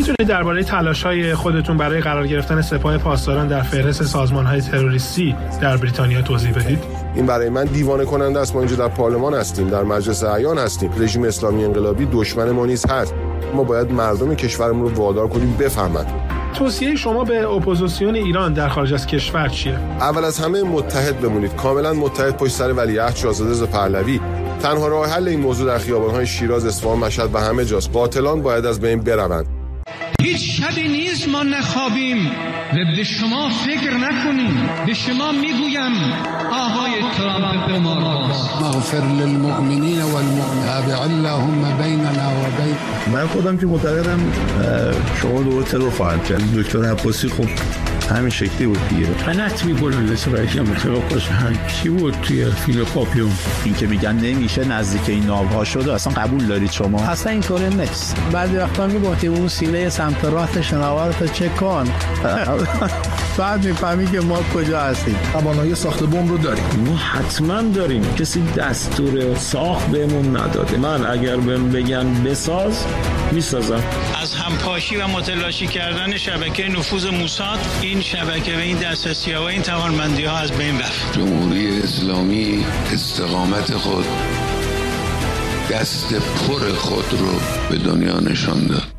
میتونید درباره تلاش‌های خودتون برای قرار گرفتن سپاه پاسداران در فهرست سازمان‌های تروریستی در بریتانیا توضیح بدید؟ این برای من دیوانه کننده است. ما اینجا در پارلمان هستیم، در مجلس اعیان هستیم. رژیم اسلامی انقلابی دشمن ما نیز هست. ما باید مردم کشورمون رو وادار کنیم بفهمند. توصیه شما به اپوزیسیون ایران در خارج از کشور چیه؟ اول از همه متحد بمونید، کاملا متحد پشت سر ولیعهد شاهزاده رضا پهلوی. تنها راه حل این موضوع در خیابان‌های شیراز، اصفهان، مشهد و همه جاست. قاتلان باید از بین بروند. هیچ شبی نیست ما نخوابیم و به شما فکر نکنیم. به شما میگویم آقای ترامپ بمارباز مغفر للمؤمنین والمؤمنات اللهم بیننا و بین. من خودم که معتقدم شما دوباره ترور خواهد کرد. دکتر عباسی خب همین شکلی بود دیگه. غلط می‌کنن لسه متوقعش چی بود توی فیلم پاپیون. این که میگن نمیشه نزدیک این ناوها شده، اصلا قبول دارید شما؟ اصلا اینطوری نیست. بعضی وقتا میگفتیم اون سینه سمت راست شناور رو چک کن. بعد میفهمی که ما کجا هستیم. توانایی ساخت بمب رو داریم. ما حتما داریم. کسی دستور ساخت بهمون نداده. من اگر بهم بگن بساز میسازم. از همپاشی و متلاشی کردن شبکه نفوذ موساد، این شبکه و این دسترسی‌ها و این توانمندی‌ها از بین رفت. جمهوری اسلامی استقامت خود، دست پر خود رو به دنیا نشان داد.